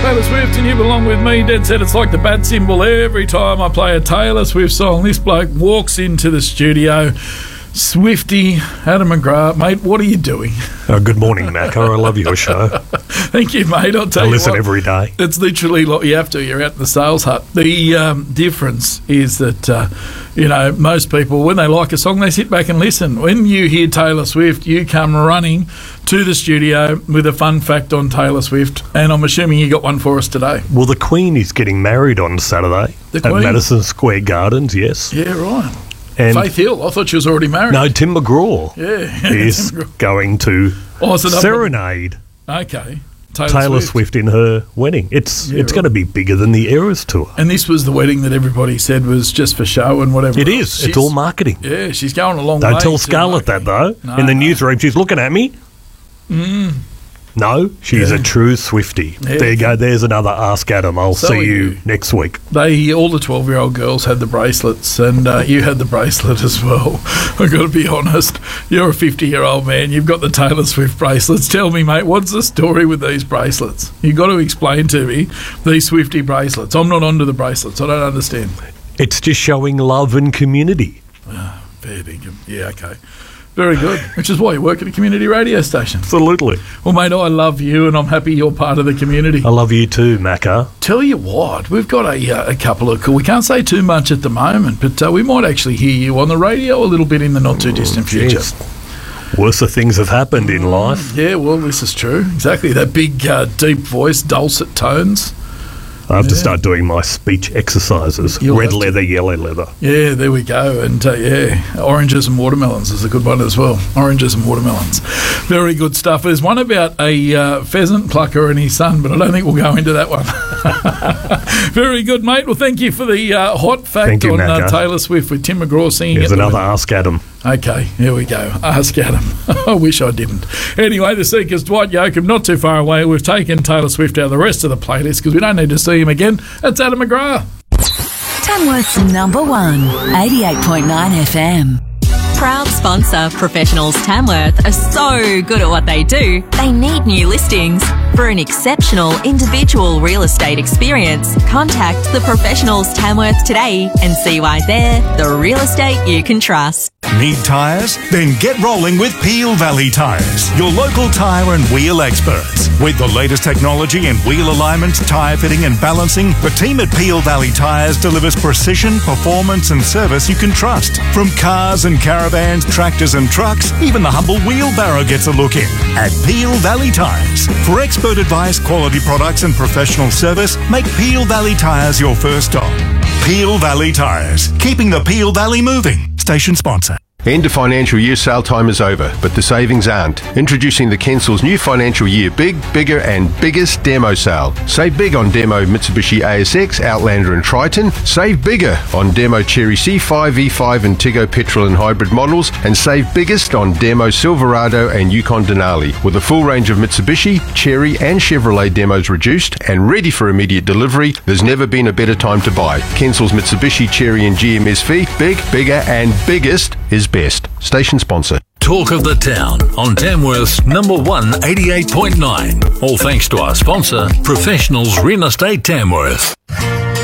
Taylor Swift, and you belong with me. Dead set, it's like the bat symbol every time I play a Taylor Swift song. This bloke walks into the studio. Swifty, Adam McGrath, mate, what are you doing? Good morning, Macca. I love your show. Thank you, mate. I'll tell you what. I listen every day. It's literally like you have to. You're out in the sales hut. The difference is that, most people, when they like a song, they sit back and listen. When you hear Taylor Swift, you come running to the studio with a fun fact on Taylor Swift, and I'm assuming you got one for us today. Well, the Queen is getting married on Saturday at Madison Square Gardens, yes. Yeah, right. And Faith Hill. I thought she was already married. No, Tim McGraw is Tim McGraw. going to serenade Taylor Swift in her wedding. It's going to be bigger than the Eras Tour. And this was the wedding that everybody said was just for show and whatever. It is. It's all marketing. Yeah, she's going a long way. Don't tell Scarlett that, though. In the newsroom, she's looking at me. No, she's a true Swiftie. Yeah. There you go. There's another Ask Adam. I'll see you next week. All the 12-year-old girls had the bracelets, and you had the bracelet as well. I've got to be honest. You're a 50-year-old man. You've got the Taylor Swift bracelets. Tell me, mate, what's the story with these bracelets? You've got to explain to me these Swiftie bracelets. I'm not onto the bracelets. I don't understand. It's just showing love and community. Fair dinkum. Yeah, okay. Very good, which is why you work at a community radio station. Absolutely. Well, mate, I love you, and I'm happy you're part of the community. I love you too, Macca. Tell you what, we've got a couple of cool... We can't say too much at the moment, but we might actually hear you on the radio a little bit in the not-too-distant future. Worse things have happened in life. Yeah, well, this is true. Exactly. That big, deep voice, dulcet tones... I have to start doing my speech exercises. Red leather, yellow leather. Yeah, there we go. And, oranges and watermelons is a good one as well. Oranges and watermelons. Very good stuff. There's one about a pheasant plucker and his son, but I don't think we'll go into that one. Very good, mate. Well, thank you for the hot fact on Taylor Swift with Tim McGraw singing. Here's another Ask Adam. Okay, here we go. Ask Adam. I wish I didn't. Anyway, the Seekers, Dwight Yoakam, not too far away. We've taken Taylor Swift out of the rest of the playlist because we don't need to see him again. It's Adam McGrath. Tamworth's number one, 88.9 FM. Proud sponsor Professionals Tamworth are so good at what they do, they need new listings. For an exceptional individual real estate experience, contact the Professionals Tamworth today and see why they're the real estate you can trust. Need tyres? Then get rolling with Peel Valley Tyres, your local tyre and wheel experts. With the latest technology in wheel alignment, tyre fitting and balancing, the team at Peel Valley Tyres delivers precision, performance and service you can trust. From cars and caravans, tractors and trucks, even the humble wheelbarrow gets a look in. At Peel Valley Tyres. For expert advice, quality products and professional service, make Peel Valley Tyres your first stop. Peel Valley Tyres, keeping the Peel Valley moving. Station sponsor. End of financial year sale time is over, but the savings aren't. Introducing the Kensel's new financial year big, bigger and biggest demo sale. Save big on demo Mitsubishi ASX, Outlander and Triton. Save bigger on demo Chery C5, E5 and Tiggo petrol and hybrid models. And save biggest on demo Silverado and Yukon Denali. With a full range of Mitsubishi, Chery and Chevrolet demos reduced and ready for immediate delivery, there's never been a better time to buy. Kensel's Mitsubishi, Chery and GMSV, big, bigger and biggest is best. Station sponsor. Talk of the town on Tamworth's number one 88.9. All thanks to our sponsor, Professionals Real Estate Tamworth.